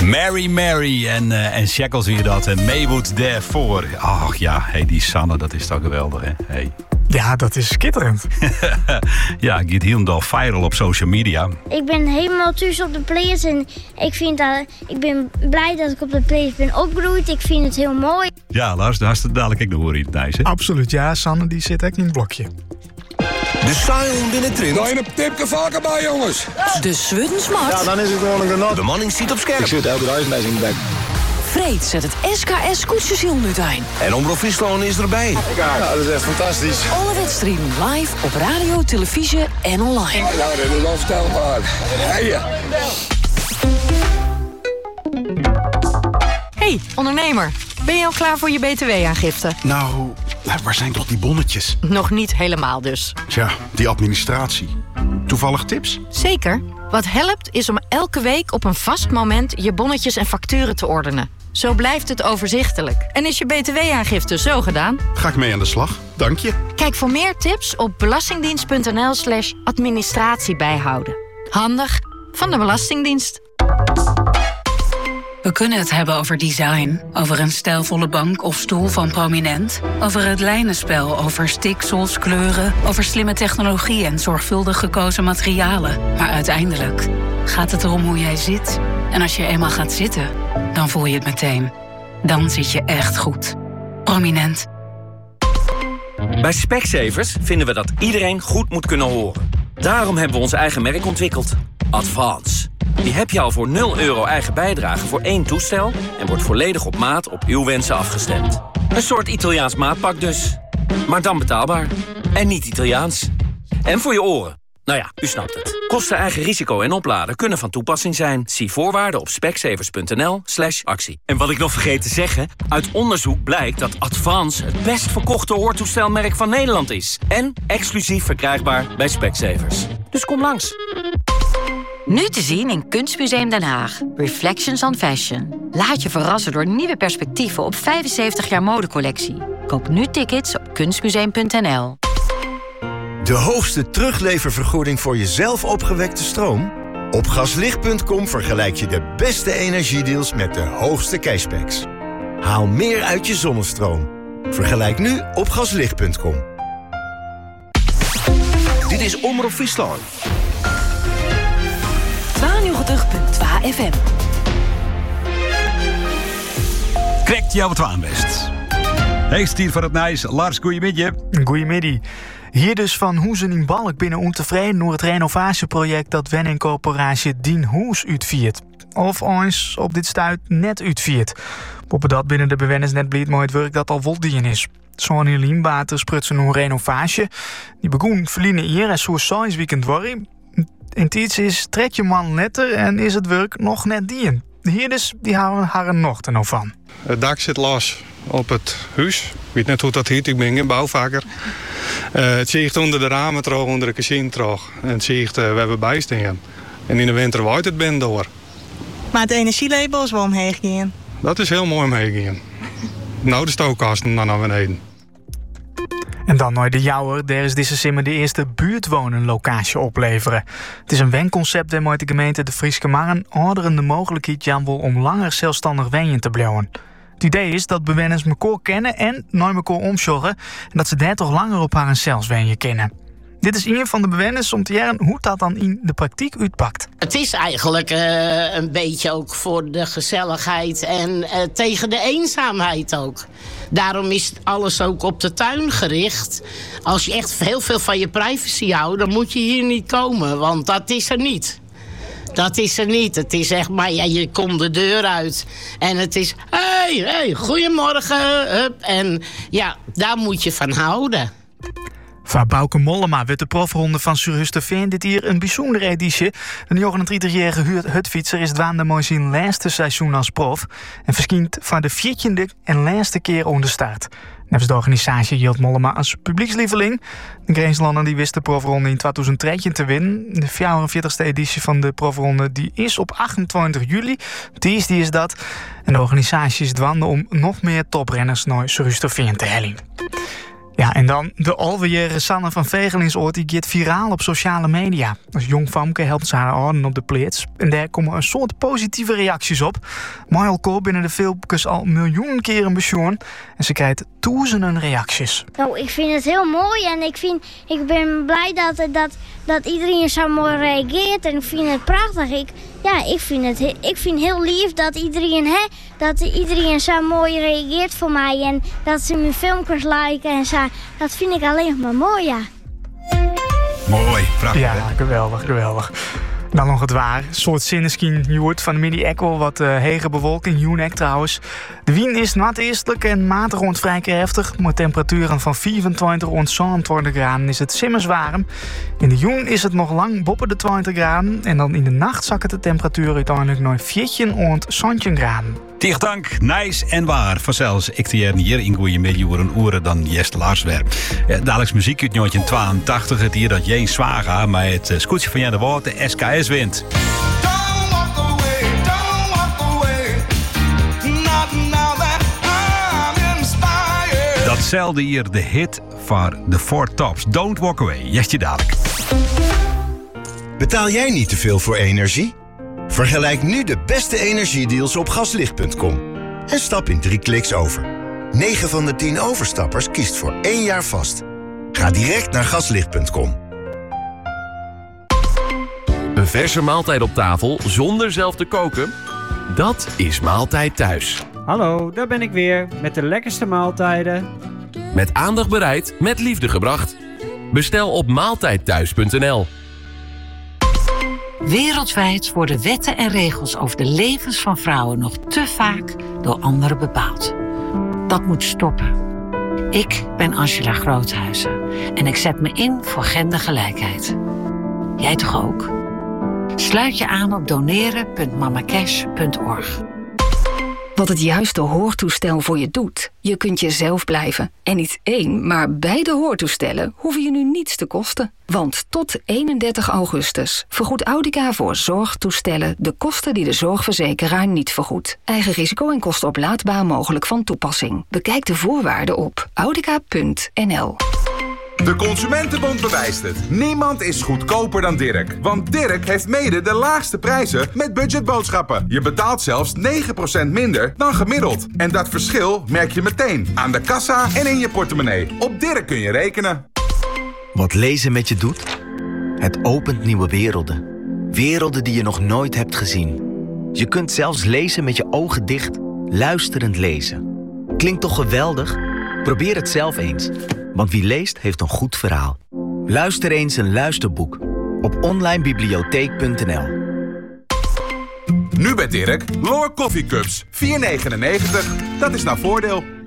Mary Mary en Shackles wie je dat. En Maywood daarvoor. Ach ja, die Sanne, dat is toch geweldig, hè? Hey. Ja, dat is schitterend. Ja, ik get helemaal viral op social media. Ik ben helemaal thuis op de players en ik ben blij dat ik op de players ben opgegroeid. Ik vind het heel mooi. Ja, Lars, daar is het dadelijk ook nog hoor in het nice, hè? Absoluut, ja. Sanne die zit echt in het blokje. De Sion binnen Trint. Nou, een tipje vaker bij, jongens. De Swuddensmart. Ja, dan is het gewoon een genot. De manning ziet op scherp. Ik zit elke dag met in de bek. Freed zet het SKS koetjeshielnut aan. En Omroep Friesland is erbij. Ja, dat is echt fantastisch. Alle wedstrijden live op radio, televisie en online. Nou, dat is onvoorstelbaar. Hey, ondernemer. Ben je al klaar voor je btw-aangifte? Nou, waar zijn toch die bonnetjes? Nog niet helemaal dus. Tja, die administratie. Toevallig tips? Zeker. Wat helpt is om elke week op een vast moment je bonnetjes en facturen te ordenen. Zo blijft het overzichtelijk. En is je btw-aangifte zo gedaan? Ga ik mee aan de slag, dank je. Kijk voor meer tips op belastingdienst.nl/administratie bijhouden. Handig van de Belastingdienst. We kunnen het hebben over design, over een stijlvolle bank of stoel van Prominent, over het lijnenspel, over stiksels, kleuren, over slimme technologie en zorgvuldig gekozen materialen. Maar uiteindelijk gaat het erom hoe jij zit. En als je eenmaal gaat zitten, dan voel je het meteen. Dan zit je echt goed. Prominent. Bij Specsavers vinden we dat iedereen goed moet kunnen horen. Daarom hebben we ons eigen merk ontwikkeld. Advance. Die heb je al voor €0 eigen bijdrage voor 1 toestel en wordt volledig op maat op uw wensen afgestemd. Een soort Italiaans maatpak dus. Maar dan betaalbaar. En niet Italiaans. En voor je oren. Nou ja, u snapt het. Kosten, eigen risico en opladen kunnen van toepassing zijn. Zie voorwaarden op specsavers.nl/actie. En wat ik nog vergeet te zeggen, uit onderzoek blijkt dat Advance het best verkochte hoortoestelmerk van Nederland is. En exclusief verkrijgbaar bij Specsavers. Dus kom langs. Nu te zien in Kunstmuseum Den Haag. Reflections on Fashion. Laat je verrassen door nieuwe perspectieven op 75 jaar modecollectie. Koop nu tickets op kunstmuseum.nl. De hoogste terugleververgoeding voor je zelf opgewekte stroom? Op gaslicht.com vergelijk je de beste energiedeals met de hoogste cashbacks. Haal meer uit je zonnestroom. Vergelijk nu op gaslicht.com. Dit is Omroep Friesland. 92.2 FM. Krekt jou het waanbest. Hey, stier van het Nijs. Lars, goeiemiddag. Goeiemiddag. Hier dus van Hoezen in Balk binnen ontevreden door het renovatieproject dat Wenningcorporatie Dien Hoes uitviert. Of eens op dit stuit net uitviert. Op dat binnen de bewoners net blieft mooi het werk dat al voldien is. Zo'n Lienbater sprutsen een renovatie. Die begon verliezen hier en zo 6 weekend worry. En iets is trek je man letter en is het werk nog net dien. De hierders die houden haar nog te nou van. Het dak zit los op het huis. Ik weet net hoe dat heet, ik ben geen bouwvakker. Het ziet onder de ramen terug, onder de kazine terug. En het ziet, we hebben bijstaan. En in de winter waait het ben door. Maar het energielabel is wel omheen gegaan. Dat is heel mooi omheen gegaan. Nou, de stookkasten dan naar beneden. En dan naar de Jouwer, daar is deze simmer de eerste buurtwonenlocatie opleveren. Het is een wenconcept waarmee de gemeente de Frieske Marren ouderen de mogelijkheid wil om langer zelfstandig wonen te blijven. Het idee is dat bewoners elkaar kennen en naar elkaar omzorgen en dat ze daar toch langer op haar zelfs wonen kennen. Dit is een van de bewoners om te jaren hoe dat dan in de praktijk uitpakt. Het is eigenlijk een beetje ook voor de gezelligheid en tegen de eenzaamheid ook. Daarom is alles ook op de tuin gericht. Als je echt heel veel van je privacy houdt, dan moet je hier niet komen, want dat is er niet. Dat is er niet. Het is echt maar, ja, je komt de deur uit en het is, hey, goedemorgen. Hup, en ja, daar moet je van houden. Van Bouke Mollema werd de profronde van Surhusterveen dit hier een bijzondere editie. Een 39-jarige hutfietser is dwaande mooi zijn laatste seizoen als prof en verschijnt van de 14e en laatste keer onder start. Nevens de organisatie hield Mollema als publiekslieveling. De Grenslander die wist de profronde in 2013 te winnen. De 44e editie van de profronde die is op 28 juli. Dinsdag is dat. En de organisatie is dwaande om nog meer toprenners naar Surhusterveen te hellen. Ja, en dan de alweer Sanne van Vegelingsoord, die gaat viraal op sociale media. Als jong famke helpt ze haar orden op de plaats. En daar komen een soort positieve reacties op. Michael Kool binnen de filmpjes al miljoenen keren besjoen. En ze krijgt duizenden reacties. Nou, ik vind het heel mooi en ik ben blij dat iedereen zo mooi reageert. En ik vind het prachtig. Ik vind heel lief dat iedereen zo mooi reageert voor mij. En dat ze mijn filmpjes liken en zo. Dat vind ik alleen maar mooi, ja. Mooi, prachtig. Ja, geweldig. Dan nog het waar. Een soort zinneskin joert van de mini-ekkel. Wat hege bewolking, Joenek trouwens. De wind is nat eerstelijk en matig rond vrij heftig. Met temperaturen van 24 rond 27 graden is het simmers warm. In de joen is het nog lang boven de 20 graden. En dan in de nacht zakken de temperatuur uiteindelijk naar 14 rond 17 graden. Dank, nice en waar. Vanzelfs, ik hier in goeie miljoenen uren dan Jest Larswer. Dadelijks muziek uit 1982, het hier dat Jeen Zwaga, maar het scootje van Jan de Woord, de SKS wint. Datzelfde hier de hit van de Four Tops. Don't Walk Away. Jestje dadelijk. Betaal jij niet te veel voor energie? Vergelijk nu de beste energiedeals op gaslicht.com. En stap in 3 kliks over. 9 van de 10 overstappers kiest voor 1 jaar vast. Ga direct naar gaslicht.com. Een verse maaltijd op tafel zonder zelf te koken? Dat is Maaltijd Thuis. Hallo, daar ben ik weer met de lekkerste maaltijden. Met aandacht bereid, met liefde gebracht. Bestel op maaltijdthuis.nl. Wereldwijd worden wetten en regels over de levens van vrouwen nog te vaak door anderen bepaald. Dat moet stoppen. Ik ben Angela Groothuizen en ik zet me in voor gendergelijkheid. Jij toch ook? Sluit je aan op doneren.mamacash.org. Wat het juiste hoortoestel voor je doet. Je kunt jezelf blijven. En niet 1, maar beide hoortoestellen hoeven je nu niets te kosten. Want tot 31 augustus vergoedt Audica voor zorgtoestellen de kosten die de zorgverzekeraar niet vergoedt. Eigen risico en kosten oplaadbaar mogelijk van toepassing. Bekijk de voorwaarden op audica.nl. De Consumentenbond bewijst het. Niemand is goedkoper dan Dirk. Want Dirk heeft mede de laagste prijzen met budgetboodschappen. Je betaalt zelfs 9% minder dan gemiddeld. En dat verschil merk je meteen aan de kassa en in je portemonnee. Op Dirk kun je rekenen. Wat lezen met je doet? Het opent nieuwe werelden. Werelden die je nog nooit hebt gezien. Je kunt zelfs lezen met je ogen dicht, luisterend lezen. Klinkt toch geweldig? Probeer het zelf eens. Want wie leest, heeft een goed verhaal. Luister eens een luisterboek op onlinebibliotheek.nl. Nu bij Dirk, Lore Coffee Cups, 4,99. Dat is naar voordeel.